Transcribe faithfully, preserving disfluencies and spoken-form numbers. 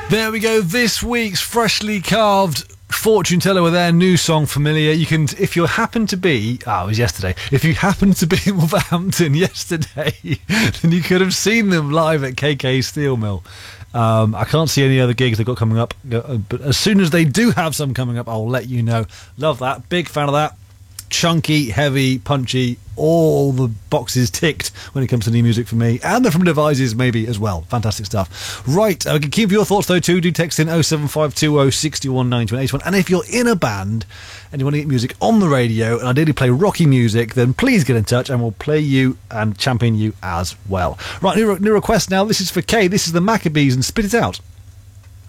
There we go, this week's freshly carved fortune teller with their new song Familiar. You can, if you happen to be, oh, it was yesterday, if you happen to be in Wolverhampton yesterday, then you could have seen them live at K K Steel Mill. Um, I can't see any other gigs they've got coming up, but as soon as they do have some coming up, I'll let you know. Love that, big fan of that. Chunky, heavy, punchy, all the boxes ticked when it comes to new music for me, and the From Devices maybe as well. Fantastic stuff. Right, I can keep your thoughts though too. Do text in oh seven five two oh six one nine two eight one, and if you're in a band and you want to get music on the radio and ideally play rocky music, then please get in touch and we'll play you and champion you as well. Right, new, new request now. This is for Kay. This is the Maccabees and Spit It Out.